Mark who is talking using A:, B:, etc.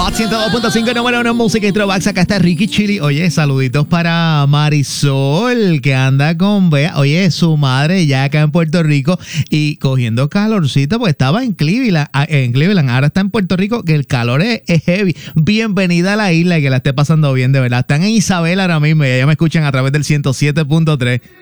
A: Hot 102.5, número 1 en música y throwbacks. Acá está Ricky Chili. Oye, saluditos para Marisol, que anda con Bea. Oye, su madre ya acá en Puerto Rico y cogiendo calorcito, pues estaba en Cleveland. Ahora está en Puerto Rico, que el calor es heavy. Bienvenida a la isla y que la esté pasando bien, de verdad. Están en Isabel ahora mismo y ya me escuchan a través del 107.3.